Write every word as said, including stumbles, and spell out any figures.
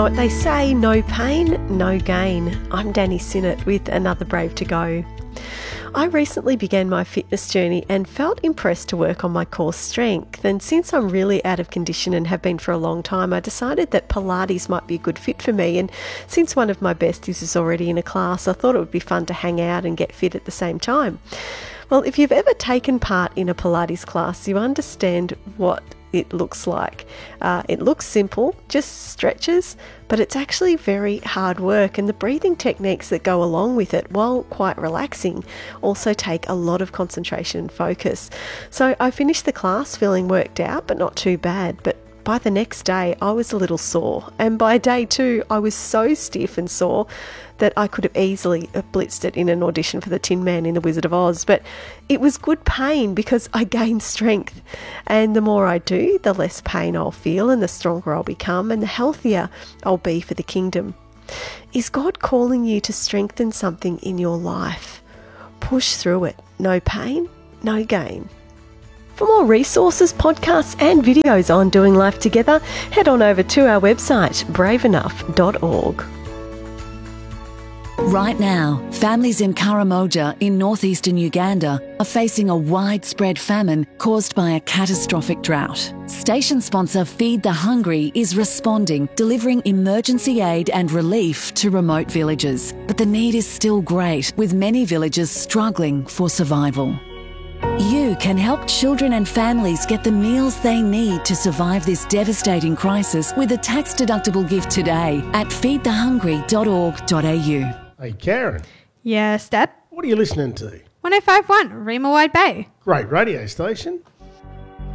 know what they say, no pain, no gain. I'm Danny Sinnott with another Brave to Go. I recently began my fitness journey and felt impressed to work on my core strength. And since I'm really out of condition and have been for a long time, I decided that Pilates might be a good fit for me. And since one of my besties is already in a class, I thought it would be fun to hang out and get fit at the same time. Well, if you've ever taken part in a Pilates class, you understand what it looks like. Uh, it looks simple, just stretches, but it's actually very hard work, and the breathing techniques that go along with it, while quite relaxing, also take a lot of concentration and focus. So I finished the class feeling worked out, but not too bad. But by the next day, I was a little sore, and by day two, I was so stiff and sore that I could have easily blitzed it in an audition for the Tin Man in The Wizard of Oz. But it was good pain because I gained strength, and the more I do, the less pain I'll feel and the stronger I'll become and the healthier I'll be for the kingdom. Is God calling you to strengthen something in your life? Push through it. No pain, no gain. For more resources, podcasts and videos on doing life together, head on over to our website, brave enough dot org. Right now, families in Karamoja in northeastern Uganda are facing a widespread famine caused by a catastrophic drought. Station sponsor Feed the Hungry is responding, delivering emergency aid and relief to remote villages. But the need is still great, with many villages struggling for survival. You can help children and families get the meals they need to survive this devastating crisis with a tax-deductible gift today at feed the hungry dot org dot a u. Hey, Karen. Yeah, Step. What are you listening to? one oh five point one, Rima Wide Bay. Great radio station.